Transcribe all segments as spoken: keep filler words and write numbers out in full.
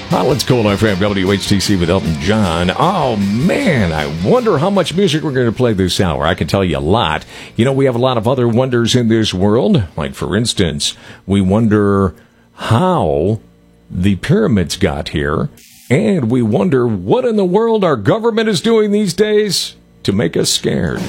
Holland's Cool F M, W H T C with Elton John. Oh, man, I wonder how much music we're going to play this hour. I can tell you a lot. You know, we have a lot of other wonders in this world. Like, for instance, we wonder how the pyramids got here. And we wonder what in the world our government is doing these days to make us scared.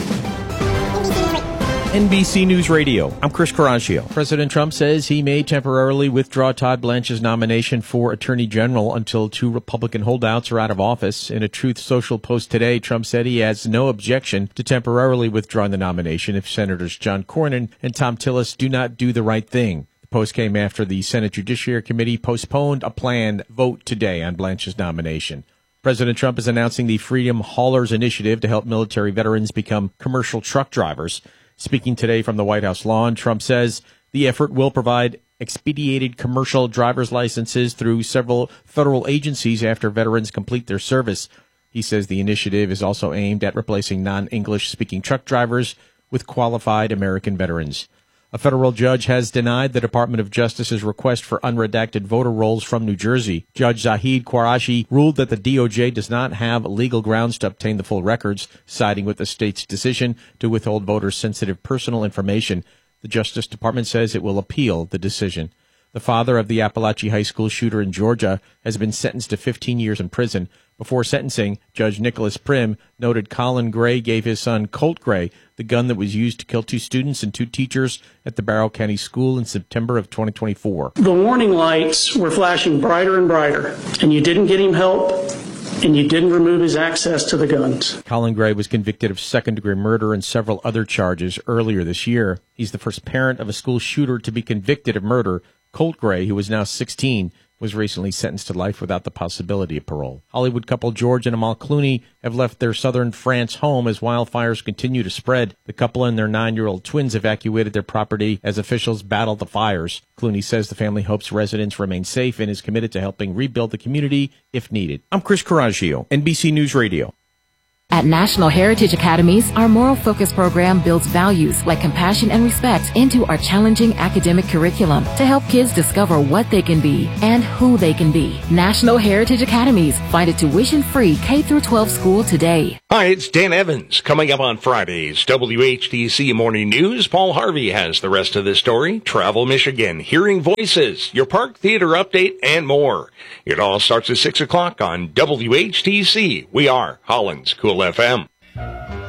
N B C News Radio. I'm Chris Coraggio. President Trump says he may temporarily withdraw Todd Blanche's nomination for Attorney General until two Republican holdouts are out of office. In a Truth Social post today, Trump said he has no objection to temporarily withdrawing the nomination if Senators John Cornyn and Thom Tillis do not do the right thing. The post came after the Senate Judiciary Committee postponed a planned vote today on Blanche's nomination. President Trump is announcing the Freedom Haulers Initiative to help military veterans become commercial truck drivers. Speaking today from the White House lawn, Trump says the effort will provide expedited commercial driver's licenses through several federal agencies after veterans complete their service. He says the initiative is also aimed at replacing non-English speaking truck drivers with qualified American veterans. A federal judge has denied the Department of Justice's request for unredacted voter rolls from New Jersey. Judge Zahid Quarashi ruled that the D O J does not have legal grounds to obtain the full records, siding with the state's decision to withhold voters' sensitive personal information. The Justice Department says it will appeal the decision. The father of the Appalachia High School shooter in Georgia has been sentenced to fifteen years in prison. Before sentencing, Judge Nicholas Prim noted Colin Gray gave his son Colt Gray the gun that was used to kill two students and two teachers at the Barrow County School in September of twenty twenty-four. The warning lights were flashing brighter and brighter, and you didn't get him help, and you didn't remove his access to the guns. Colin Gray was convicted of second-degree murder and several other charges earlier this year. He's the first parent of a school shooter to be convicted of murder. Colt Gray, who is now sixteen, was recently sentenced to life without the possibility of parole. Hollywood couple George and Amal Clooney have left their southern France home as wildfires continue to spread. The couple and their nine-year-old twins evacuated their property as officials battle the fires. Clooney says the family hopes residents remain safe and is committed to helping rebuild the community if needed. I'm Chris Coraggio, N B C News Radio. At National Heritage Academies, our moral focus program builds values like compassion and respect into our challenging academic curriculum to help kids discover what they can be and who they can be. National Heritage Academies. Find a tuition-free K through twelve school today. Hi, it's Dan Evans. Coming up on Friday's W H T C Morning News, Paul Harvey has the rest of the story, Travel Michigan, Hearing Voices, your Park Theater update, and more. It all starts at six o'clock on W H T C. We are Holland's Cool F M.